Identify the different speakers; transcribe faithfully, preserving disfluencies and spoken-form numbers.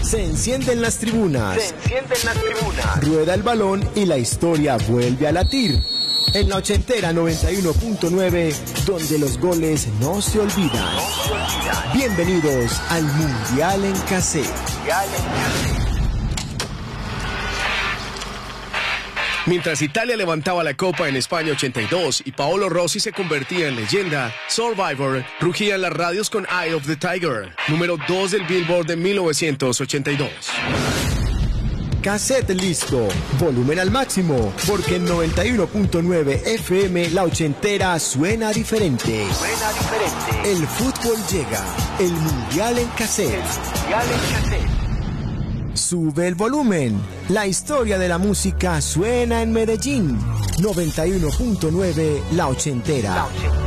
Speaker 1: Se encienden las tribunas.
Speaker 2: Se encienden las tribunas.
Speaker 1: Rueda el balón y la historia vuelve a latir. En la ochentera noventa y uno punto nueve, donde los goles no se olvidan.
Speaker 2: No se olvidan.
Speaker 1: Bienvenidos al Mundial en Cassette.
Speaker 2: Mundial en Cassette.
Speaker 3: Mientras Italia levantaba la copa en España ochenta y dos y Paolo Rossi se convertía en leyenda, Survivor rugía en las radios con Eye of the Tiger, número dos del Billboard de mil novecientos ochenta y dos.
Speaker 1: Cassette listo, volumen al máximo, porque en noventa y uno punto nueve F M la ochentera suena diferente.
Speaker 2: Suena diferente.
Speaker 1: El fútbol llega, el Mundial en Cassette.
Speaker 2: El Mundial en Cassette.
Speaker 1: Sube el volumen. La historia de la música suena en Medellín. noventa y uno punto nueve La Ochentera.
Speaker 2: La Ochentera.